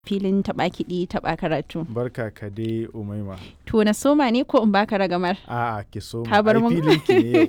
filin taɓa kiɗi taɓa karatu. Barka ka dai Umaima. To na soma ne ko in baka ragamar? A'a ki soma. Ka bar mun. Filin ki ne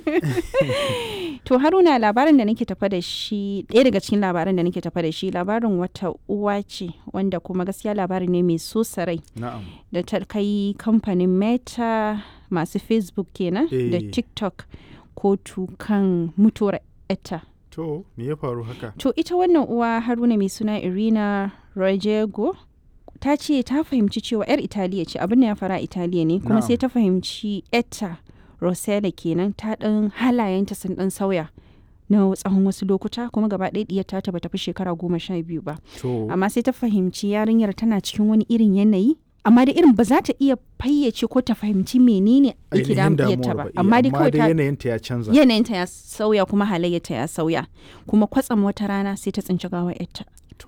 yau. To Haruna, labarin da nake tafa da shi, ɗaya daga cikin labaran da nake tafa da shi labarin wata uwa ce wanda kuma gaskiya labari ne mai so sarai. Na'am. Da ta kai kamfanin Meta masu Facebook kenan da TikTok kotu kan mutuwar etta. To me ya faru haka? To ita wannan uwa Haruna mai suna Irina Rojego ta ce ta fahimci cewa 'yar Italiya ce, abin da ya fara Italiya ne, kuma sai ta fahimci etta Rosella kenan ta ɗan halayenta sun ɗan sauya na tsawon wasu lokuta, kuma gaba ɗaya ɗiyar ta bata fi shekara 12 ba. Amma sai ta fahimci yarinyar tana cikin wani irin yanayi, amma da irin ba za ta iya fayyace ko ta fahimci menene yake damuwarta ba, amma dai kawai yanayinta ya canza, yanayinta ya sauya kuma halayyarta ya sauya, kuma kwatsam wata rana sai ta tsinci gawar yarta.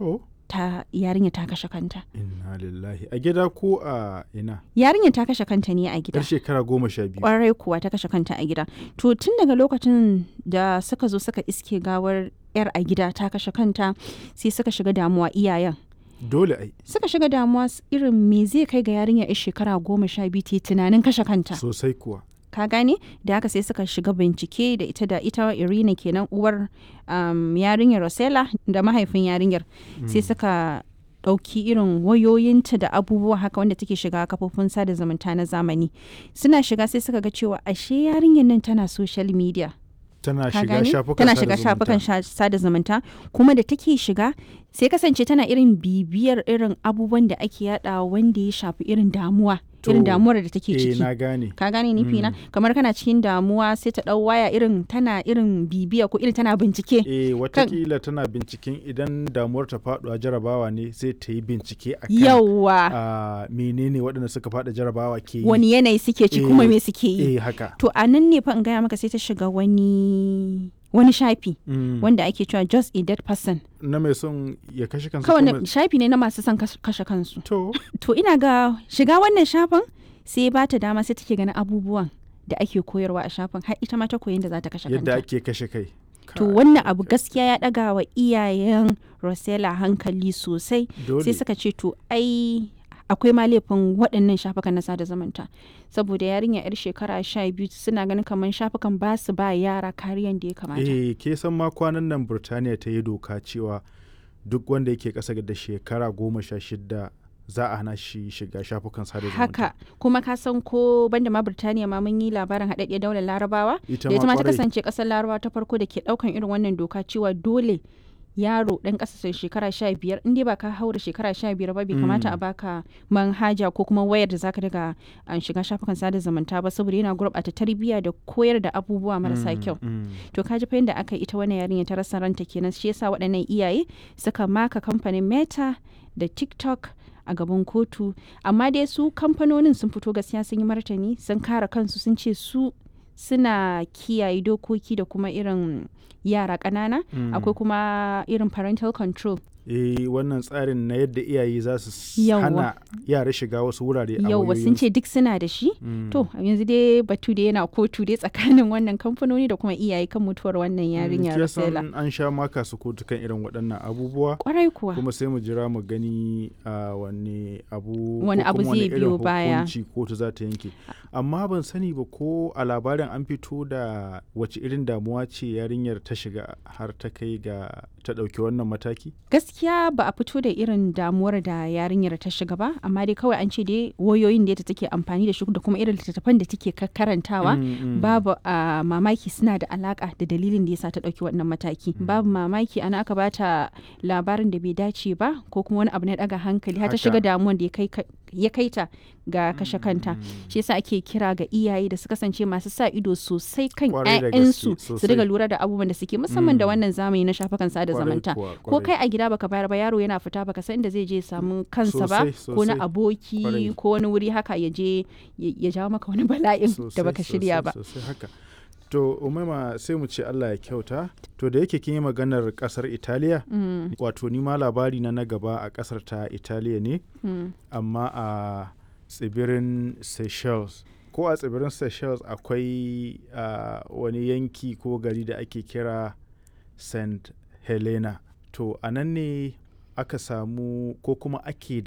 Ta yarinya ta kashe kanta. Inna lillahi. A gida ko a ina? Yarinya ta kashe kanta ne a gida. Yar shekara 12. Kwarai kuwa ta kashe kanta a gida. To tun daga lokacin da suka zo suka iske gawar yar a gida ta kashe kanta, sai suka shiga damuwa iyayen. Dole ai. Suka shiga damuwa irin me zai kai ga yarinya yar shekara 12 ta tunanin kashe kanta. Sosai kuwa. Ka gane, da haka sai suka shiga bincike da ita Irina kenan uwar yarinyar Rosella da mahaifin yarinyar. Sai suka ɗauki irin wayoyinta da abubuwa haka wanda take shiga kafofin sada zumunta na zamani. Suna shiga sai suka ga cewa ashe yarinyar nan tana social media. Tana shiga shafukan sada zumunta, kuma da take shiga sai kasance tana irin bibiyar irin abubuwan da ake yada wanda ya shafi irin damuwa. Irin damuwar da take ciki. Na gane. Ka gane nufi na? Kamar kana cikin damuwa sai ta dau waya irin tana irin bibiya ko irin tana bincike. Watakila tana binciken idan damuwar ta faɗo a jarabawa ne sai ta yi bincike akan yawa menene waɗanda suka faɗa jarabawa ke yi. Wani yanayi suke ci kuma me suke yi. Haka. To a nan ne fa in gaya maka sai ta shiga wani shafi wanda ake cewa just a dead person. Na mai son ya kashe kansu? Kawai shafi ne na masu son kashe kansu. To ina ga shiga wannan shafin sai ba ta dama sai take ganin abubuwan da ake koyarwa a shafin, har ita ma ta koyi da za ta kashe kanta. Yadda ake kashe kai. To wannan abu gaskiya ya ɗaga wa iyayen Rosella hankali sosai. Sai suka ce to ai akwai ma laifin waɗannan shafukan na sada zumunta, saboda yarinya 'yar shekara 12 suna ganin kamar shafukan ba su ba yara kariyan da ya kamata. Ke san ma kwanan nan Burtaniya ta yi doka cewa duk wanda yake ƙasa da shekara 16 za a hana shi shiga shafukan sada zumunta. Haka kuma ka san ko banda ma Burtaniya ma mun yi labarin haɗaɗɗiyar daular Larabawa da ita ma ta kasance ƙasar Larabawa ta farko da ke ɗaukan irin wannan doka cewa dole yaro ɗan ƙasa shekara 15 in dai ba ka haura shekara 15 ba bai kamata a baka manhaja ko kuma wayar da zaka daga shiga shafukan sada zumunta ba, saboda yana gurɓata tarbiyya da koyar da abubuwa marasa kyau. To ka ji fa yadda aka ita wannan yarinya ta rasa ranta kenan, shi yasa waɗannan iyaye suka maka kamfanin Meta da TikTok a gaban kotu, amma dai su kamfanonin sun fito gaskiya sun yi martani, sun kare kansu, sun ce su suna kiyaye dokoki da kuma irin yara ƙanana. Akwai kuma irin parental control. Wannan tsarin na yadda iyaye za su hana yara shiga wasu wurare a wayoyinsu. Sun ce duk suna da shi. To yanzu dai batu da yana kotu dai tsakanin wannan kamfanoni da kuma iyaye kan mutuwar wannan yarinya Rosella. An sha maka su kotu kan irin waɗannan abubuwa. Kwarai kuwa. Kuma sai mu jira mu gani wani abu zai biyo baya. Hukunci kotu za ta yanke. Amma ban sani ba ko a labarin an fito da wace irin damuwa ce yarinyar ta shiga har ta kai ga ta ɗauki wannan mataki? Gaskiya ba a fito da irin damuwar da yarinyar ta shiga ba, amma dai kawai an ce dai wayoyin da take amfani da shi da kuma irin littattafan da take karantawa babu mamaki suna da alaka da dalilin da yasa ta ɗauki wannan mataki. Babu mamaki ana aka bata labarin da bai dace ba ko kuma wani abu na ɗaga hankali har ta shiga damuwar da ya kai ta ga kashe kanta. Shi yasa ake kira ga iyaye da su kasance masu sa ido sosai kan 'ya'yansu su riga lura da abubuwan da suke, musamman da wannan zamani na shafukan sada zumunta. Ko kai a gida baka bayar ba, yaro yana fita baka san inda zai je samu kansa ba, ko na aboki ko wani wuri haka ya je ya jawo maka wani bala'in da baka shirya ba. To Umaima sai mu ce Allah ya kyauta. To da yake kin yi maganar kasar Italiya, wato ni ma labari na gaba a kasar ta Italiya ne, amma a tsibirin Seychelles. Ko a tsibirin Seychelles akwai wani yanki ko gari da ake kira St. Helena. To a nan ne aka samu ko kuma ake